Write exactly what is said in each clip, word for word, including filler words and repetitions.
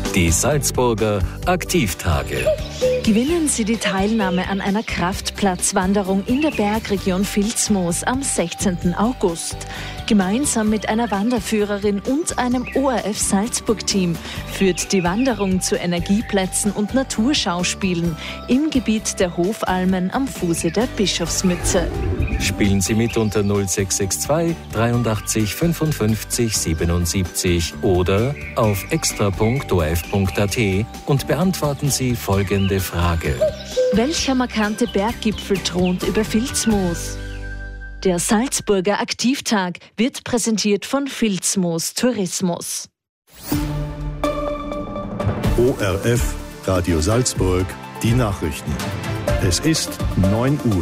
Die Salzburger Aktivtage. Gewinnen Sie die Teilnahme an einer Kraftplatzwanderung in der Bergregion Vilsmoos am sechzehnten August. Gemeinsam mit einer Wanderführerin und einem O R F Salzburg-Team führt die Wanderung zu Energieplätzen und Naturschauspielen im Gebiet der Hofalmen am Fuße der Bischofsmütze. Spielen Sie mit unter null sechs sechs zwei dreiundachtzig fünfundfünfzig siebenundsiebzig oder auf extra punkt o r f punkt a t und beantworten Sie folgende Frage. Welcher markante Berggipfel thront über Vilsmoos? Der Salzburger Aktivtag wird präsentiert von Vilsmoos Tourismus. O R F, Radio Salzburg, die Nachrichten. Es ist neun Uhr.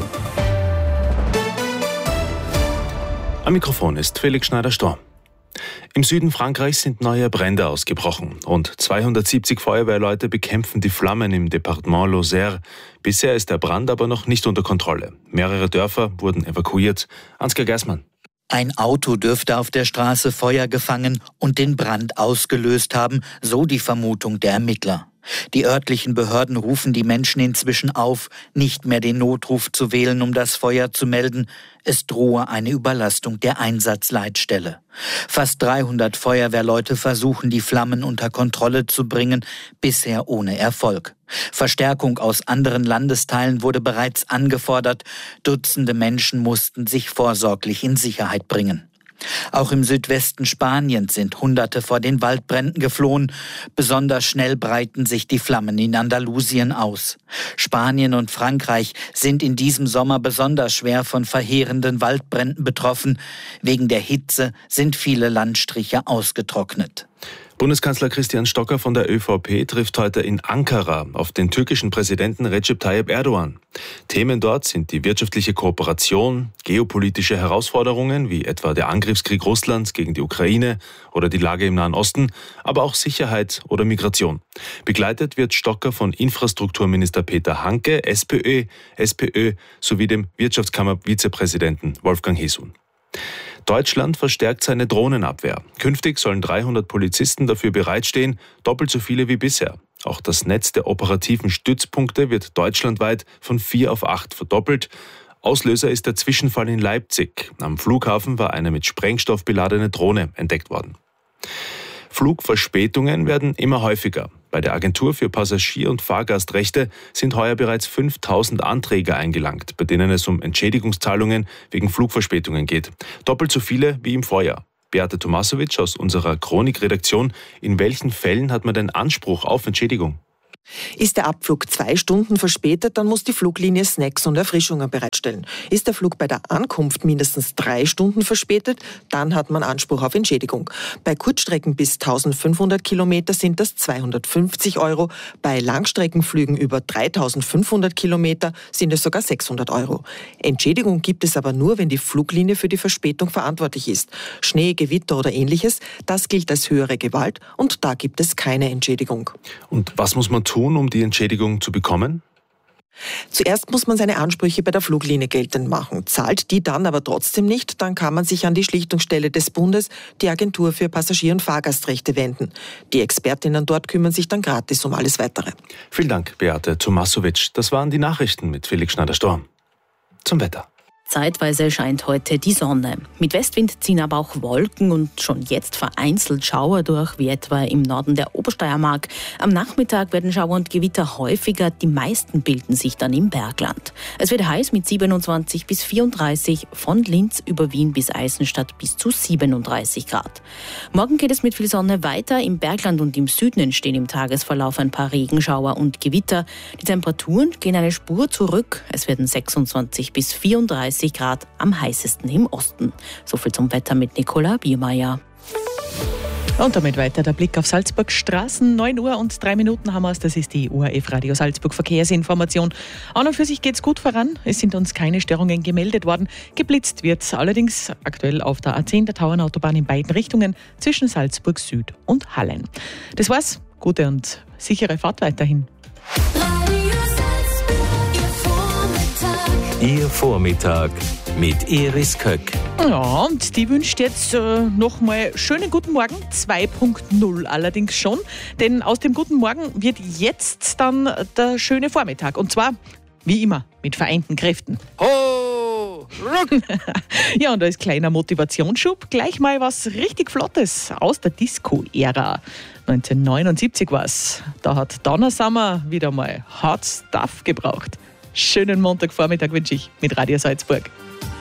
Am Mikrofon ist Felix Schneider-Storm. Im Süden Frankreichs sind neue Brände ausgebrochen. Rund zweihundertsiebzig Feuerwehrleute bekämpfen die Flammen im Departement Lozère. Bisher ist der Brand aber noch nicht unter Kontrolle. Mehrere Dörfer wurden evakuiert. Ansgar Gersmann. Ein Auto dürfte auf der Straße Feuer gefangen und den Brand ausgelöst haben, so die Vermutung der Ermittler. Die örtlichen Behörden rufen die Menschen inzwischen auf, nicht mehr den Notruf zu wählen, um das Feuer zu melden. Es drohe eine Überlastung der Einsatzleitstelle. Fast dreihundert Feuerwehrleute versuchen, die Flammen unter Kontrolle zu bringen, bisher ohne Erfolg. Verstärkung aus anderen Landesteilen wurde bereits angefordert. Dutzende Menschen mussten sich vorsorglich in Sicherheit bringen. Auch im Südwesten Spaniens sind Hunderte vor den Waldbränden geflohen. Besonders schnell breiten sich die Flammen in Andalusien aus. Spanien und Frankreich sind in diesem Sommer besonders schwer von verheerenden Waldbränden betroffen. Wegen der Hitze sind viele Landstriche ausgetrocknet. Bundeskanzler Christian Stocker von der ÖVP trifft heute in Ankara auf den türkischen Präsidenten Recep Tayyip Erdogan. Themen dort sind die wirtschaftliche Kooperation, geopolitische Herausforderungen wie etwa der Angriffskrieg Russlands gegen die Ukraine oder die Lage im Nahen Osten, aber auch Sicherheit oder Migration. Begleitet wird Stocker von Infrastrukturminister Peter Hanke, SPÖ, SPÖ sowie dem Wirtschaftskammer-Vizepräsidenten Wolfgang Hesun. Deutschland verstärkt seine Drohnenabwehr. Künftig sollen dreihundert Polizisten dafür bereitstehen, doppelt so viele wie bisher. Auch das Netz der operativen Stützpunkte wird deutschlandweit von vier auf acht verdoppelt. Auslöser ist der Zwischenfall in Leipzig. Am Flughafen war eine mit Sprengstoff beladene Drohne entdeckt worden. Flugverspätungen werden immer häufiger. Bei der Agentur für Passagier- und Fahrgastrechte sind heuer bereits fünftausend Anträge eingelangt, bei denen es um Entschädigungszahlungen wegen Flugverspätungen geht. Doppelt so viele wie im Vorjahr. Beate Tomasovic aus unserer Chronik-Redaktion. In welchen Fällen hat man denn Anspruch auf Entschädigung? Ist der Abflug zwei Stunden verspätet, dann muss die Fluglinie Snacks und Erfrischungen bereitstellen. Ist der Flug bei der Ankunft mindestens drei Stunden verspätet, dann hat man Anspruch auf Entschädigung. Bei Kurzstrecken bis eintausendfünfhundert Kilometer sind das zweihundertfünfzig Euro. Bei Langstreckenflügen über dreitausendfünfhundert Kilometer sind es sogar sechshundert Euro. Entschädigung gibt es aber nur, wenn die Fluglinie für die Verspätung verantwortlich ist. Schnee, Gewitter oder ähnliches, das gilt als höhere Gewalt und da gibt es keine Entschädigung. Und was muss man tun, um die Entschädigung zu bekommen? Zuerst muss man seine Ansprüche bei der Fluglinie geltend machen. Zahlt die dann aber trotzdem nicht, dann kann man sich an die Schlichtungsstelle des Bundes, die Agentur für Passagier- und Fahrgastrechte, wenden. Die Expertinnen dort kümmern sich dann gratis um alles Weitere. Vielen Dank, Beate Tomasovic. Das waren die Nachrichten mit Felix Schneider-Storm. Zum Wetter. Zeitweise scheint heute die Sonne. Mit Westwind ziehen aber auch Wolken und schon jetzt vereinzelt Schauer durch, wie etwa im Norden der Obersteiermark. Am Nachmittag werden Schauer und Gewitter häufiger, die meisten bilden sich dann im Bergland. Es wird heiß mit siebenundzwanzig bis vierunddreißig, von Linz über Wien bis Eisenstadt bis zu siebenunddreißig Grad. Morgen geht es mit viel Sonne weiter. Im Bergland und im Süden entstehen im Tagesverlauf ein paar Regenschauer und Gewitter. Die Temperaturen gehen eine Spur zurück. Es werden sechsundzwanzig bis vierunddreißig Grad, am heißesten im Osten. Soviel zum Wetter mit Nicola Biermeier. Und damit weiter der Blick auf Salzburg Straßen. neun Uhr und drei Minuten haben wir es. Das ist die O R F Radio Salzburg Verkehrsinformation. An und für sich geht es gut voran. Es sind uns keine Störungen gemeldet worden. Geblitzt wird es allerdings aktuell auf der A zehn, der Tauernautobahn, in beiden Richtungen zwischen Salzburg Süd und Hallen. Das war's. Gute und sichere Fahrt weiterhin. Ihr Vormittag. mit Iris Köck. Ja, und die wünscht jetzt äh, nochmal schönen guten Morgen, zwei Punkt null allerdings schon. Denn aus dem guten Morgen wird jetzt dann der schöne Vormittag. Und zwar, wie immer, mit vereinten Kräften. Ho! Ruck! Ja, und als kleiner Motivationsschub gleich mal was richtig Flottes aus der Disco-Ära. neunzehnhundertneunundsiebzig war's. Da hat Donna Summer wieder mal Hard Stuff gebraucht. Schönen Montagvormittag wünsche ich mit Radio Salzburg.